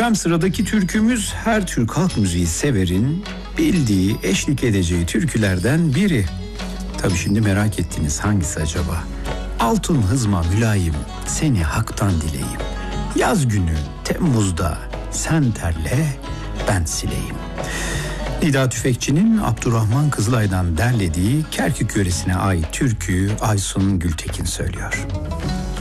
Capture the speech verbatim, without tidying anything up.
Efendim sıradaki türkümüz her Türk halk müziği severin bildiği, eşlik edeceği türkülerden biri. Tabii şimdi merak ettiniz hangisi acaba? Altın hızma mülayim, seni haktan dileyim. Yaz günü Temmuz'da sen terle, ben sileyim. Nida Tüfekçi'nin Abdurrahman Kızılay'dan derlediği Kerkük yöresine ait türküyü Aysun Gültekin söylüyor.